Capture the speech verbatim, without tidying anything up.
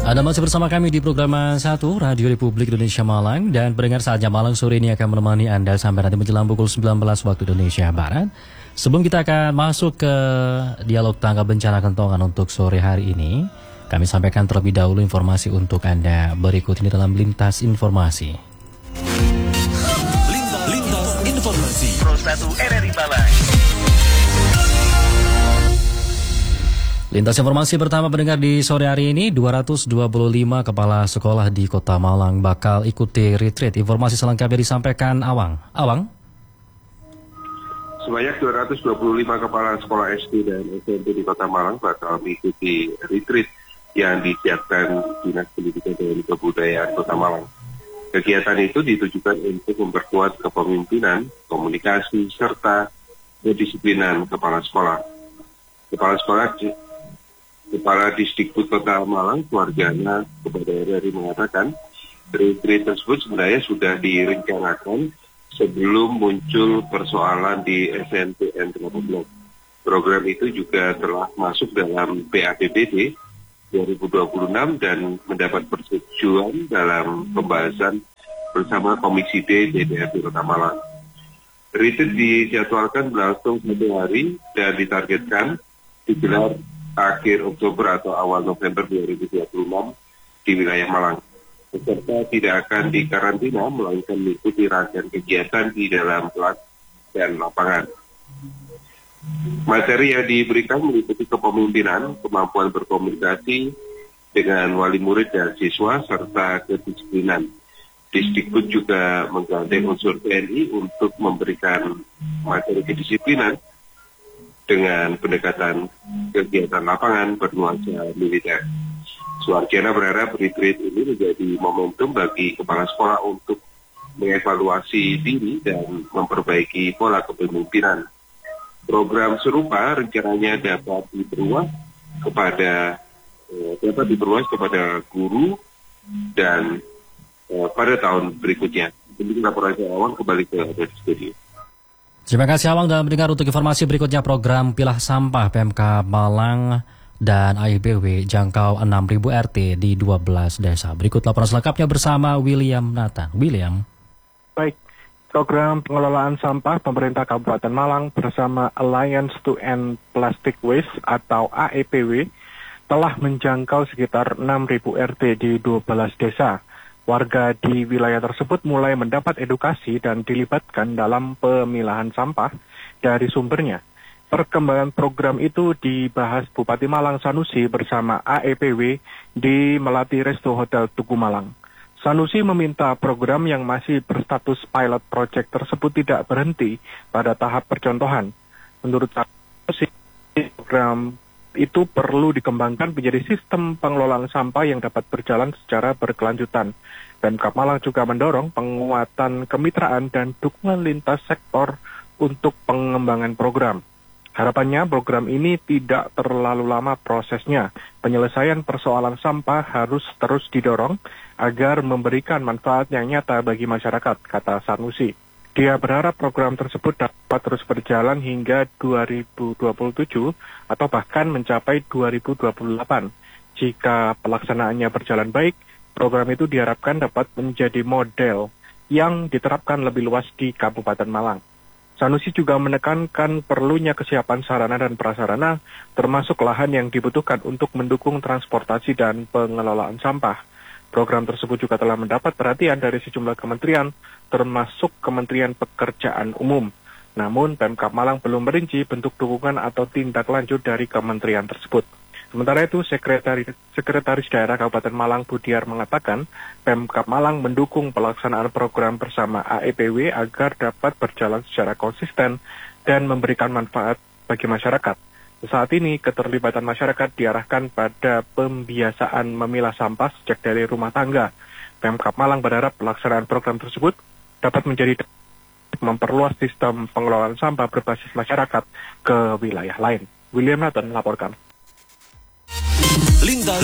Anda masih bersama kami di program satu Radio Republik Indonesia Malang. Dan pendengar, saatnya Malang sore ini akan menemani Anda sampai nanti menjelang pukul sembilan belas waktu Indonesia Barat. Sebelum kita akan masuk ke dialog tangga bencana kentongan untuk sore hari ini, kami sampaikan terlebih dahulu informasi untuk Anda berikut ini dalam Lintas Informasi. Lintas, Lintas Informasi Pro satu R R I Malang. Lintas informasi pertama pendengar di sore hari ini, dua ratus dua puluh lima kepala sekolah di Kota Malang bakal ikuti retreat. Informasi selengkapnya disampaikan Awang. Awang? Sebanyak dua ratus dua puluh lima kepala sekolah S D dan S M P di Kota Malang bakal mengikuti retreat yang disiapkan Dinas Pendidikan dan Kebudayaan Kota Malang. Kegiatan itu ditujukan untuk memperkuat kepemimpinan, komunikasi, serta kedisiplinan kepala sekolah. Kepala sekolah Kepala Disdikbud Kota Malang, keluarganya kepada R R I mengatakan, retreat tersebut sebenarnya sudah direncanakan sebelum muncul persoalan di S N P N delapan belas. Program itu juga telah masuk dalam P A P B D dua ribu dua puluh enam dan mendapat persetujuan dalam pembahasan bersama Komisi D D P R D Kota Malang. Retreat dijadwalkan berlangsung satu hari dan ditargetkan digelar akhir Oktober atau awal November dua ribu dua puluh enam di wilayah Malang. Peserta tidak akan dikarantina, melainkan mengikuti rangkaian kegiatan di dalam kelas dan lapangan. Materi yang diberikan meliputi kepemimpinan, kemampuan berkomunikasi dengan wali murid dan siswa, serta kedisiplinan. Disdikbud juga menggandeng unsur T N I untuk memberikan materi kedisiplinan dengan pendekatan kegiatan lapangan bernuansa militer. Suarjana berharap retreat ini menjadi momentum bagi kepala sekolah untuk mengevaluasi diri dan memperbaiki pola kepemimpinan. Program serupa rencananya dapat diperluas kepada eh, dapat diperluas kepada guru dan eh, pada tahun berikutnya. Ini laporan saya Awang, kembali ke studio. Terima kasih Awang. Dan mendengar untuk informasi berikutnya, program pilah sampah P M K Malang dan A I B W jangkau enam ribu R T di dua belas desa. Berikut laporan selengkapnya bersama William Nathan. William. Baik, program pengelolaan sampah pemerintah Kabupaten Malang bersama Alliance to End Plastic Waste atau A E P W telah menjangkau sekitar enam ribu R T di dua belas desa. Warga di wilayah tersebut mulai mendapat edukasi dan dilibatkan dalam pemilahan sampah dari sumbernya. Perkembangan program itu dibahas Bupati Malang Sanusi bersama A E P W di Melati Resto Hotel Tugu Malang. Sanusi meminta program yang masih berstatus pilot project tersebut tidak berhenti pada tahap percontohan. Menurut Sanusi, program itu perlu dikembangkan menjadi sistem pengelolaan sampah yang dapat berjalan secara berkelanjutan. Pemkab Malang juga mendorong penguatan kemitraan dan dukungan lintas sektor untuk pengembangan program. Harapannya program ini tidak terlalu lama prosesnya. Penyelesaian persoalan sampah harus terus didorong agar memberikan manfaat yang nyata bagi masyarakat, kata Sanusi. Dia berharap program tersebut dapat terus berjalan hingga dua ribu dua puluh tujuh atau bahkan mencapai dua ribu dua puluh delapan. Jika pelaksanaannya berjalan baik, program itu diharapkan dapat menjadi model yang diterapkan lebih luas di Kabupaten Malang. Sanusi juga menekankan perlunya kesiapan sarana dan prasarana, termasuk lahan yang dibutuhkan untuk mendukung transportasi dan pengelolaan sampah. Program tersebut juga telah mendapat perhatian dari sejumlah kementerian, termasuk Kementerian Pekerjaan Umum. Namun, Pemkab Malang belum merinci bentuk dukungan atau tindak lanjut dari kementerian tersebut. Sementara itu, Sekretaris, Sekretaris Daerah Kabupaten Malang Budiar mengatakan, Pemkab Malang mendukung pelaksanaan program bersama A E P W agar dapat berjalan secara konsisten dan memberikan manfaat bagi masyarakat. Saat ini, keterlibatan masyarakat diarahkan pada pembiasaan memilah sampah sejak dari rumah tangga. Pemkab Malang berharap pelaksanaan program tersebut dapat menjadi memperluas sistem pengelolaan sampah berbasis masyarakat ke wilayah lain. William Nathan melaporkan. Lintas,